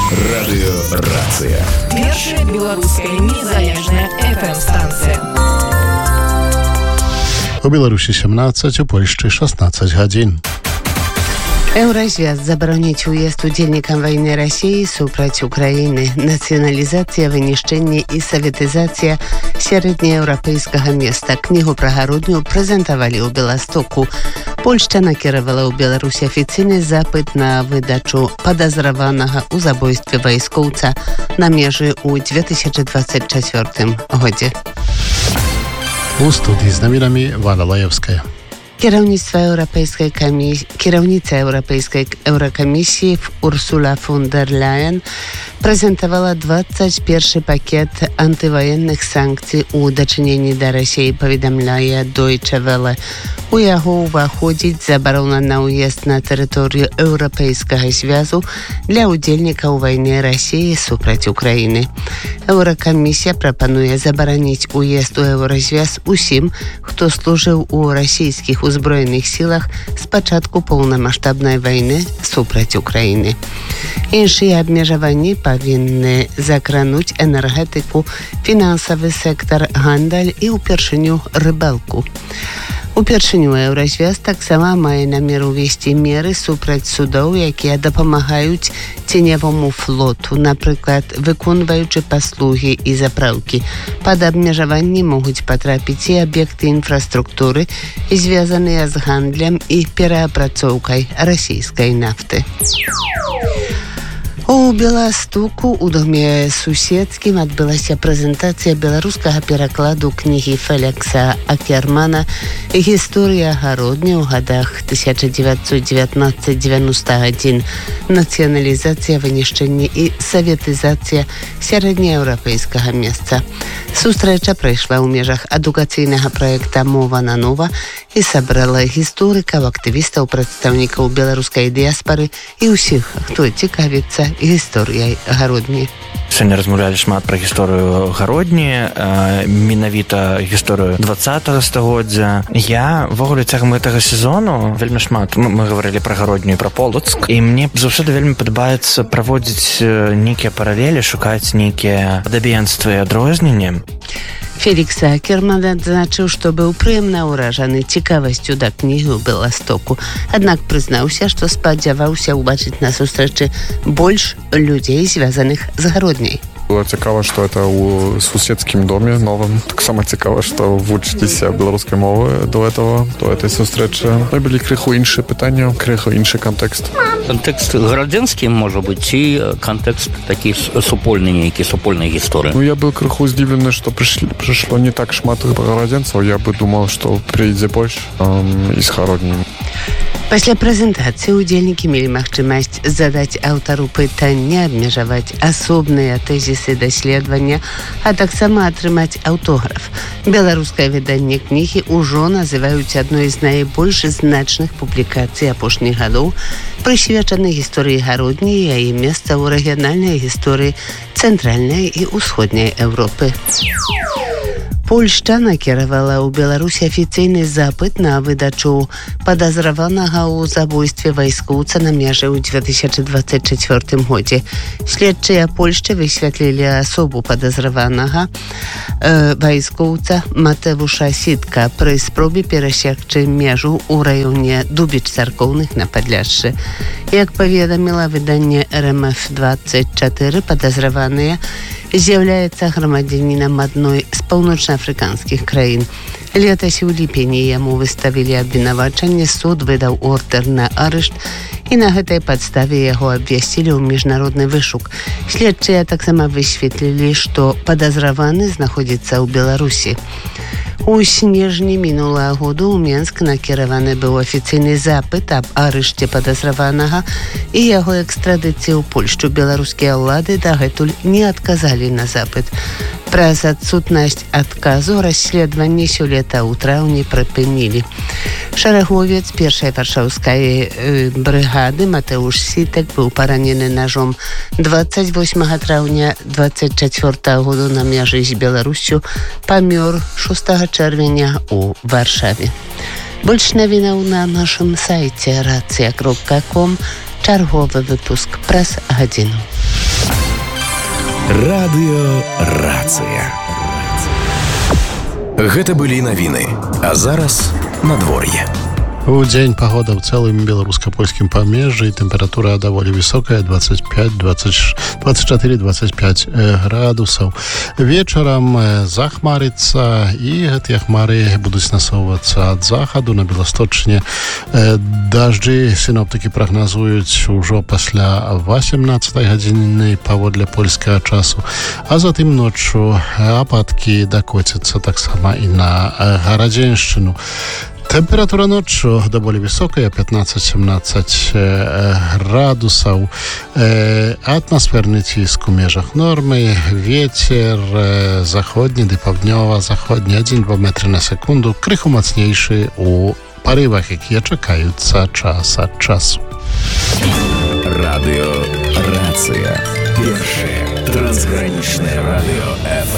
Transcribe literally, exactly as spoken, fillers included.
Радыёрацыя. Першая беларуская незалежная эф эм-станцыя. У Беларусі сямнаццаць, у Польшчы шаснаццаць гадзін. Еўразвяз забароніць уезд удзельнікам вайны Расіі супраць Украіны, нацыяналізацыя, вынішчэнне і саветызацыя сярэднееўрапейскага места. Кнігу пра гародню прэзентавалі ў Беластоку. Польшча накіравала ў Беларусі афіцыйны запыт на выдачу падазраванага ў забойстве вайскоўца на межы ў две тысячи двадцать чацвёртым годзе. У студii z nowinami Wanda Lajewska. Kierownictwo Europejskiej Komisji, kierownica Europejskiej Eurokomisji Ursula von der Leyen prezentowała dwudziesty pierwszy pakiet antywojennych sankcji u doczynienia do Rosji, powiadamia Deutsche Welle. У яго ўваходзіць забарона на ўезд на тэрыторыю Еўрапейскага звязу для ўдзельнікаў вайны Расіі супраць Украіны. Еўракамісія прапануе забараніць уезд у Еўразвяз усім, хто служыў у расійскіх узброеных сілах з пачатку поўнамаштабнай вайны супраць Украіны. Іншыя абмежаванні павінны закрануць энергетыку, фінансавы сектар, гандаль і ўпершыню рыбалку. Упершыню Еўразвяз таксама мае намер увесці меры супраць судоў, якія дапамагаюць ценевому флоту, напрыклад, выконваючы паслугі і запраўкі. Пад абмежаванні могуць патрапіць і аб'екты інфраструктуры, звязаныя з гандлем і пераапрацоўкай расійскай нафты. У Беластоку у доме суседскім адбылася прэзентацыя беларускага перакладу кнігі Фелікса Акермана «Гісторыя гародні ў гадах тысяча дзевяцьсот дзевятнаццаць - дзевяносто адзін. Нацыяналізацыя, вынішчэнне і саветызацыя сярэднееўрапейскага месца». Сустрэча прайшла ў межах адукацыйнага праекта «Мова на нова» і сабрала гісторыкаў, актывістаў, прадстаўнікаў беларускай дыяспары і ўсіх, хто цікавіцца гісторыяй гародні. Сёння размаўлялі шмат пра гісторыю гародні, менавіта гісторыю двадцатага стагоддзя. Я ввогуле цягам гэтага сезону вельмі шмат мы гаварылі пра гародню і пра Полацк, і мне заўсёды вельмі падабаецца праводзіць нейкія паралелі, шукаць нейкія падабенствы і адрозненні. Фелікс Акерман адзначыў, што быў прыемна ўражаны цікавасцю да кнігі ў Беластоку. Аднак прызнаўся, што спадзяваўся ўбачыць на сустрэчы больш людзей, звязаных з гародняй. Было цікаво, що це у сусідському домі новому. Так само цікаво, що вчитися білоруської мови до цього, до цієї зустрічі. Ми були криху інші питання, криху інший контекст. Контекст городянський, може бути, і контекст такий супольний, некий супольний історії. Ну, я був криху здивлений, що прийшло, прийшло не так шмат городянців. Я би думав, що прийде більше ем, із Городні. Пасля прэзентацыі удзельнікі мелі магчымасць задаць аўтару пытанне, абмежаваць асобныя тэзісы даследавання, а таксама атрымаць аўтограф. Беларускае выданне кнігі ўжо называюць адной з найбольш значных публікацый апошніх гадоў, прысвечанай гісторыі гародні і яе месца ў рэгіянальнай гісторыі цэнтральнай і ўсходняй Еўропы. Польшча накіравала ў Беларусі афіцыйны запыт на выдачу падазраванага ў забойстве вайскоўца на межы ў две тысячи двадцать чацвёртым годзе. Следчыя Польшчы высвятлілі асобу падазраванага э, вайскоўца Матэвуша Сітка пры спробе перасекчы межу ў раёне Дубіч Царкоўных на Падляшшы. Як паведаміла выданне эр эм эф двадцать чатыры, падазраваныя з'яўляецца грамадзянінам адной з паўночнаафрыканскіх краін. Летась у ліпені яму выставілі абвінавачанне, суд выдаў ордэр на арышт, і на гэтай падставе яго абвясцілі ў міжнародны вышук. Следчыя таксама высветлілі, што падазраваны знаходзіцца ў Беларусі. У снежні мінулага году ў Менск накіраваны быў афіцыйны запыт аб арышце падазраванага і яго экстрадыцыі ў Польшчу. Беларускія ўлады дагэтуль не адказалі на запыт. Праз адсутнасць адказу расследаванне сёлета ў траўні прыпынілі. Шараговец першай варшаўскай э, брыгады Матэуш Сітак быў паранены ножом двадцать восьмага траўня двадцать чацвёртага году на мяжы з Беларусю, памёр шостага чэрвеня у Варшаве. Больш навінаў на нашым сайце рацыя кропка ком. Чарговы выпуск праз гадзіну. Радыёрацыя. Гэта былі навіны. А зараз надвор'е. У дзень погода ў цэлым беларуска-польскім памежжы, тэмпература даволі высокая, двадцать пять, двадцать четыре двадцать пять градусаў. Вечарам захмарыцца, і гэтыя хмары будуць насоўвацца ад захаду на Беласточне. Дажджы сіноптыкі прагназуюць ужо пасля восемнадцатай гадзіны паводле польскага часу, а затым ноччу ападкі дакоцяцца таксама і на Гарадзеншчыну. Температура ночью довольно высокая, пятнадцать-семнадцать градусов. Атмосферный ціск у межах нормы. Ветер заходні ды паўднёва-заходні один-два метры на секунду. Крыху мацнейшы у порывах, якія чакаюцца час ад часу. Радыёрацыя. Першае трансгранічнае радыё эф